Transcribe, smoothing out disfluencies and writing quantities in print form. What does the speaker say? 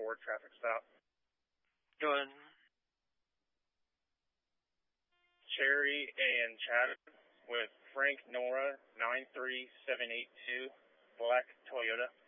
4 traffic stop. Go ahead. Cherry and Chad with Frank Nora 93782, black Toyota.